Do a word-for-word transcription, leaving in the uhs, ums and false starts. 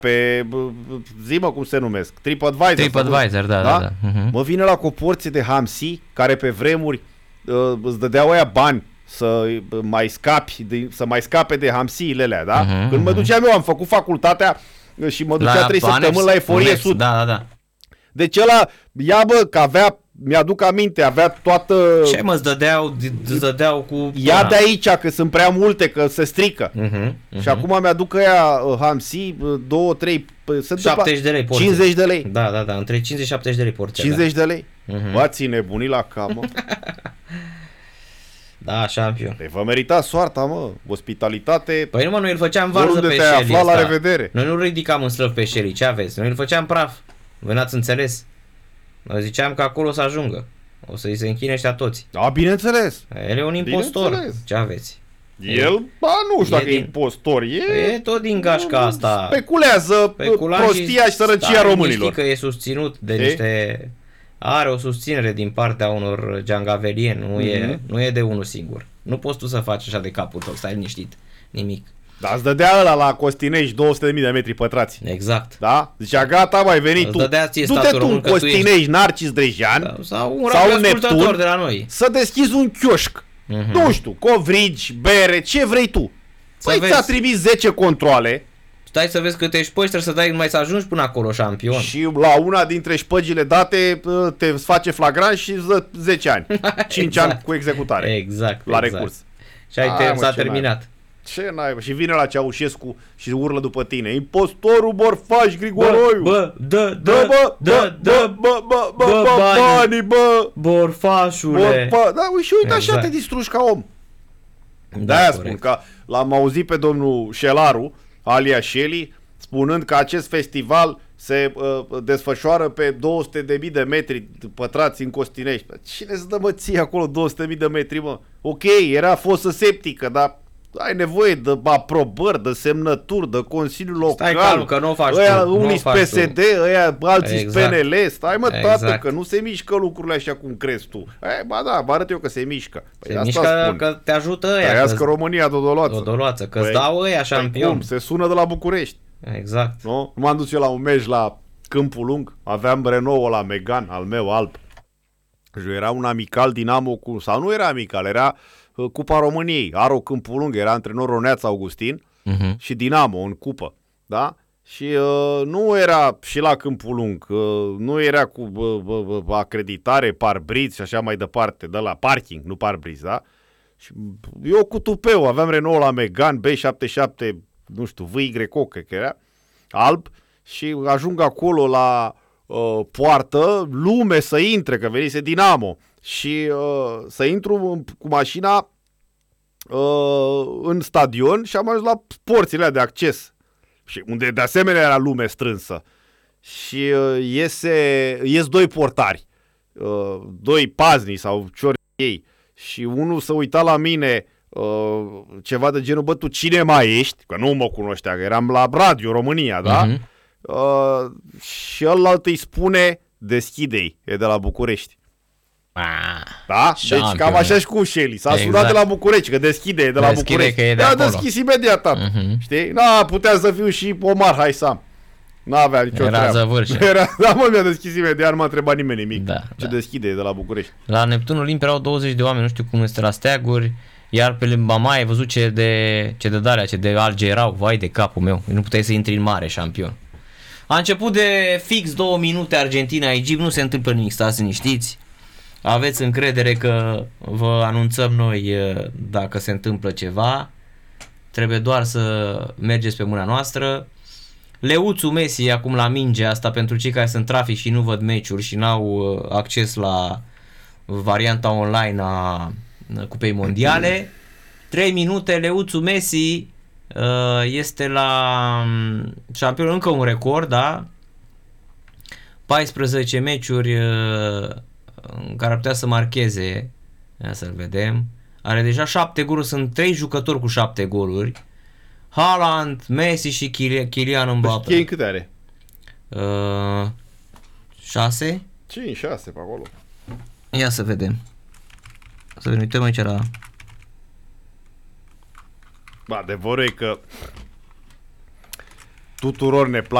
pe, zi-mă cum se numesc, TripAdvisor. TripAdvisor, da, da, da. da. Uh-huh. Mă vine la cu o porție de hamsi, care pe vremuri uh, îți dădeau aia bani să mai scapi, de, să mai scape de hamsiile alea, da? Uh-huh, Când mă duceam eu, am făcut facultatea și mă ducea trei săptămâni la Eforie Sud. Da, da, da. Deci ăla, ia bă, că avea, mi-aduc aminte, avea toată... Ce mă, îți dădeau, îți dădeau cu... Ia de aici, că sunt prea multe, că se strică. Uh-huh, uh-huh. Și acum mi-aduc ăia uh, hamsi, două, trei... șaptezeci de lei porție. cincizeci de lei. Da, da, da, între cincizeci și șaptezeci de lei porție. cincizeci da. de lei? Uh-huh. Bă, ți nebunii la cap, mă. Da, șampion. Păi vă merita soarta, mă. Ospitalitate. Păi nu, mă, noi îl făceam varză pe te-ai Shelly aflat, la revedere. Noi nu ridicam în slăv pe Shelly, ce aveți? Noi îl făceam praf. Voi n-ați înțeles? Noi ziceam că acolo o să ajungă. O să-i se închine ăștia toți. Da, bineînțeles. El e un impostor. Ce aveți? El, ba, nu știu dacă e din, impostor. E, e tot din gașca asta. Speculează prostia și, și sărăcia românilor. Știi că e susținut de e? niște... Are o susținere din partea unor giangavelieni. Nu, mm-hmm. e, nu e de unul singur. Nu poți tu să faci așa de capul tău, stai liniștit. Nimic. Dar îți dădea ăla la Costinești două sute de mii de metri pătrați. Exact. Da? Zicea, gata, mai venit tu. Du-te tu în Costinești, Narcis Drejan da, sau un sau Neptun de la noi. Să deschizi un chioșc. Mm-hmm. Nu știu, covrigi, bere, ce vrei tu. Păi ți-a trimis zece controle. Stai să vezi câte șpăgi trebuie să dai numai să ajungi până acolo, șampion. Și la una dintre șpăgile date te face flagrant și zece ani. cinci exact. Ani cu executare. Exact. La exact. recurs. Și ai te, s-a terminat. N-ai. Ce n-ai? Și vine la Ceaușescu și urlă după tine. Impostorul Borfaș Grigoroiu. Bă, dă, dă, bă, dă, dă, bă, bă, bă, bă, banii, bă. Borfașule. Borfa... Da, și uite așa te distrugi ca om. De-aia spun că l-am auzit pe domnul Șelaru, alia Shelly, spunând că acest festival se uh, desfășoară pe două sute de mii de metri pătrați în Costinești. Cine îți dă mă ție acolo două sute de mii de metri, mă? Ok, era fosă septică, dar ai nevoie de aprobări, de semnături, de Consiliul Local. Stai calm, că nu o faci ăia, tu. Unii P S D, ăia alții exact. P N L. Stai mă, exact. tată, că nu se mișcă lucrurile așa cum crezi tu. Aia, ba da, vă arăt eu că se mișcă. Păi se asta mișcă spun. Că te ajută ăia. Trăiască România, Dodoloață. Dodoloață, că îți dau ăia șampion. Cum? Se sună de la București. Exact. Nu? M-am dus eu la un meci la Câmpul Lung. Aveam Renault la Megane, al meu, alb. Și era un amical Dinamo cu... Sau nu era amical, era Cupa României. Aro Câmpul Lung, era antrenor Roneaț Augustin uh-huh. și Dinamo în cupă. Da? Și uh, nu era și la Câmpul Lung, uh, nu era cu uh, uh, acreditare, parbriz și așa mai departe, de la parking, nu parbriz, da? Și eu cu tupeu, aveam Renault la Megane, B șaptezeci și șapte, nu știu, V Y O, cred că era, alb, și ajung acolo la uh, poartă, lume să intre, că venise Dinamo, și uh, să intru cu mașina uh, în stadion și am ajuns la porțile de acces. Și unde de asemenea era lume strânsă. Și uh, iese, ies doi portari, uh, doi pazni sau ciori ei. Și unul se uita la mine uh, ceva de genul, bă, tu cine mai ești? Că nu mă cunoștea, că eram la Radio România, da? Uh-huh. Uh, și ălalt îi spune, deschide-i, e de la București. Ah, da? Deci cam așa și cu Shelly. S-a exact. sunat de la București, că deschide, e de la deschide București. Că e de da, deschis imediat, uh-huh. Știi? Na, putea să fiu și Omar Haisam. N-avea nicio Era treabă. Zăvârșe. Era, da, mă, mi-a deschis imediat, nu m-a întrebat nimeni nimic. Da, ce da. deschide, e de la București. La Neptun Olimpia erau douăzeci de oameni, nu știu cum este la steaguri, iar pe Mama ai văzut ce de, ce de darea, ce de alge erau, vai de capul meu, nu puteai să intri în mare, șampion. A început de fix două minute Argentina-Egipt, nu se întâmplă nimic, stați liniștiți. Aveți încredere că vă anunțăm noi dacă se întâmplă ceva. Trebuie doar să mergeți pe mâna noastră. Leuțu Messi acum la minge, asta pentru cei care sunt trafic și nu văd meciuri și n-au acces la varianta online a Cupei Mondiale. trei minute, Leuțu Messi este la șampion, încă un record, da? paisprezece meciuri în care ar putea să marcheze. Ia să-l vedem. Are deja șapte goluri, sunt trei jucători cu șapte goluri. Haaland, Messi și Kylian Mbappé. Păi câte are? Uh, șase? cinci, șase pe acolo. Ia să vedem. Să vedem, uităm aici la... Ba, adevărul e că tuturor ne place